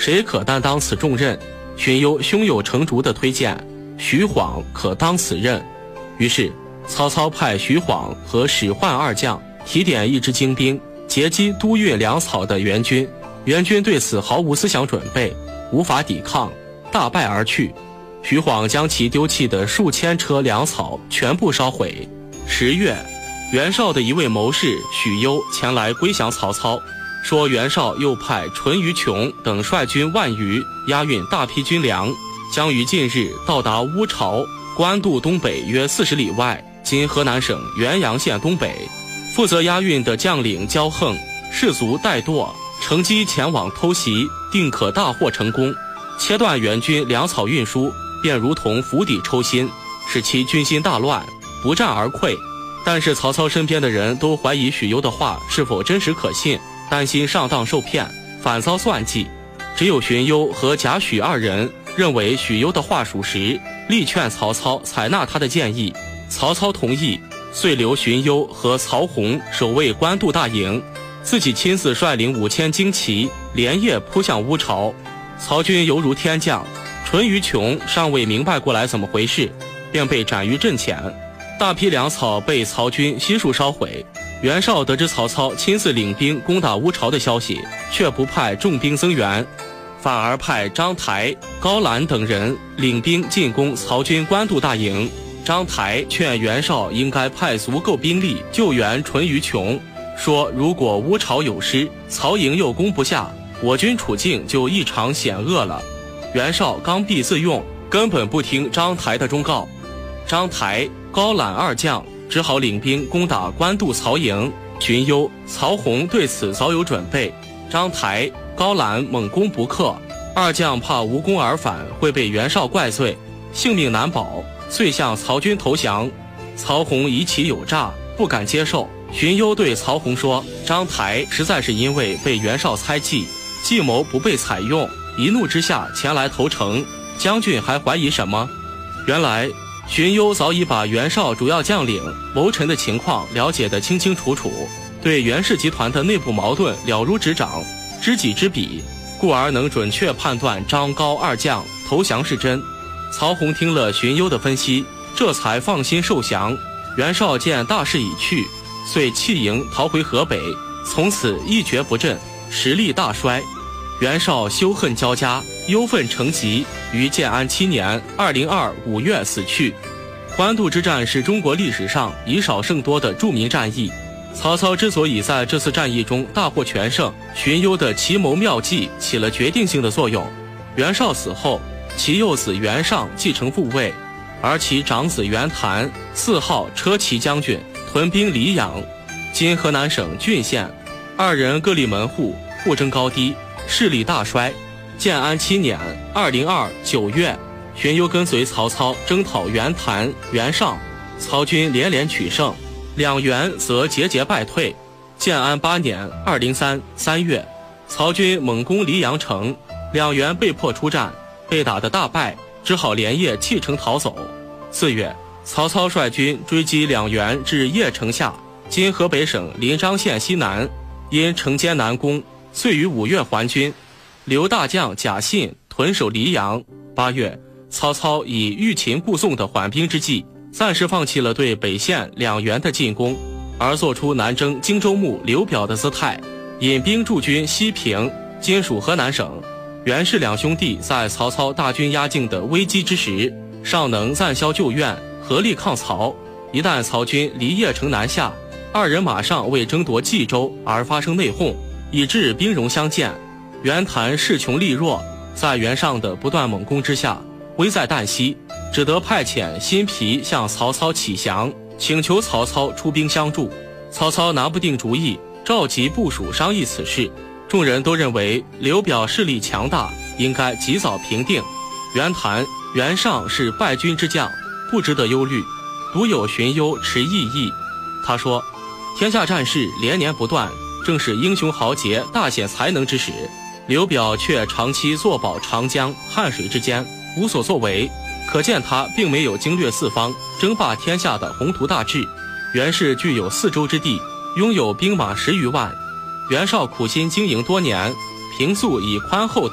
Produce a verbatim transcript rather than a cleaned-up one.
谁可担当此重任？荀攸胸有成竹地推荐徐晃可当此任。于是曹操派徐晃和史涣二将提点一支精兵，截击都运粮草的援军。援军对此毫无思想准备，无法抵抗，大败而去。徐晃将其丢弃的数千车粮草全部烧毁。十月，袁绍的一位谋士许攸前来归降曹操，说袁绍又派淳于琼等率军万余，押运大批军粮，将于近日到达乌巢，官渡东北约四十里外，今河南省原阳县东北。负责押运的将领焦横士卒怠惰，乘机前往偷袭，定可大获成功。切断援军粮草运输，便如同釜底抽薪，使其军心大乱，不战而溃。但是曹操身边的人都怀疑许攸的话是否真实可信，担心上当受骗，反遭算计。只有荀攸和贾诩二人认为许攸的话属实，力劝曹操采纳他的建议。曹操同意，遂留荀攸和曹洪守卫官渡大营，自己亲自率领五千精骑，连夜扑向乌巢。曹军犹如天降，淳于琼尚未明白过来怎么回事，便被斩于阵前。大批粮草被曹军悉数烧毁。袁绍得知曹操亲自领兵攻打乌巢的消息，却不派重兵增援，反而派张台、高览等人领兵进攻曹军官渡大营。张台劝袁绍应该派足够兵力救援淳于琼，说如果乌巢有失，曹营又攻不下，我军处境就异常险恶了。袁绍刚愎自用，根本不听张台的忠告。张台、高览二将只好领兵攻打官渡曹营。荀攸、曹洪对此早有准备，张台、高览猛攻不克，二将怕无功而返会被袁绍怪罪，性命难保，遂向曹军投降。曹洪疑其有诈，不敢接受。荀攸对曹洪说，张台实在是因为被袁绍猜忌，计谋不被采用，一怒之下前来投诚，将军还怀疑什么？原来荀攸早已把袁绍主要将领、谋臣的情况了解得清清楚楚，对袁氏集团的内部矛盾了如指掌，知己知彼，故而能准确判断张高二将投降是真。曹洪听了荀攸的分析，这才放心受降。袁绍见大势已去，遂弃营逃回河北，从此一蹶不振，实力大衰。袁绍羞恨交加，忧愤成疾，于建安七年二零二五月死去。官渡之战是中国历史上以少胜多的著名战役。曹操之所以在这次战役中大获全胜，荀攸的奇谋妙计起了决定性的作用。袁绍死后，其幼子袁尚继承父位，而其长子袁谭自号车骑将军，屯兵黎阳（今河南省浚县）。二人各立门户，互争高低，势力大衰。建安七年二零二九月，荀攸跟随曹操征讨袁谭、袁尚，曹军连连取胜，两袁则节节败退。建安八年二零三三月，曹军猛攻黎阳城，两袁被迫出战，被打得大败，只好连夜弃城逃走。四月，曹操率军追击两袁至邺城下（今河北省临漳县西南），因城坚难攻，遂于五月还军。刘大将贾信屯守黎阳。八月，曹操以欲擒故纵的缓兵之计，暂时放弃了对北线两袁的进攻，而做出南征荆州牧刘表的姿态，引兵驻军西平（今属河南省）。袁氏两兄弟在曹操大军压境的危机之时，尚能暂消旧怨，合力抗曹。一旦曹军离邺城南下，二人马上为争夺冀州而发生内讧，以致兵戎相见。袁谭势穷力弱，在袁尚的不断猛攻之下，危在旦夕，只得派遣辛毗向曹操乞降，请求曹操出兵相助。曹操拿不定主意，召集部属商议此事。众人都认为刘表势力强大，应该及早平定。袁谭、袁尚是败军之将，不值得忧虑。独有荀攸持异议。他说，天下战事连年不断，正是英雄豪杰大显才能之时，刘表却长期坐保长江、汉水之间，无所作为，可见他并没有经略四方、争霸天下的宏图大志。袁氏具有四州之地，拥有兵马十余万。袁绍苦心经营多年，平素以宽厚